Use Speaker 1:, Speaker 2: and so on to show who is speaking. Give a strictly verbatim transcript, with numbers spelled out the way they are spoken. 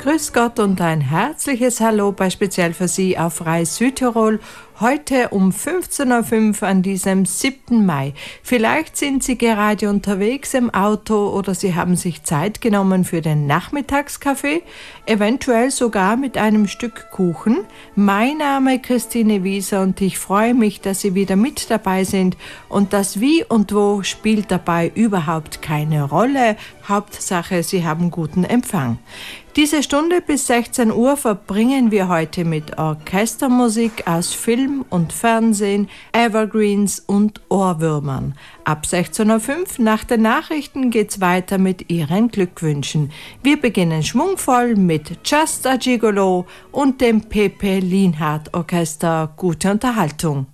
Speaker 1: Grüß Gott und ein herzliches Hallo bei Speziell für Sie auf Reis Südtirol. Heute um fünfzehn Uhr fünf an diesem siebten Mai. Vielleicht sind Sie gerade unterwegs im Auto oder Sie haben sich Zeit genommen für den Nachmittagskaffee, eventuell sogar mit einem Stück Kuchen. Mein Name ist Christine Wieser und ich freue mich, dass Sie wieder mit dabei sind. Und das Wie und Wo spielt dabei überhaupt keine Rolle. Hauptsache, Sie haben guten Empfang. Diese Stunde bis sechzehn Uhr verbringen wir heute mit Orchestermusik aus Film und Fernsehen, Evergreens und Ohrwürmern. Ab sechzehn Uhr fünf nach den Nachrichten geht's weiter mit Ihren Glückwünschen. Wir beginnen schwungvoll mit Just a Gigolo und dem Pepe Lienhardt Orchester. Gute Unterhaltung.